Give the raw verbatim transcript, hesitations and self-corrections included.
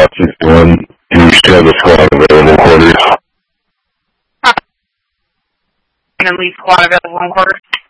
Lot sixty-one. Do you still have a squad available quarters? And then leave squad available in quarters.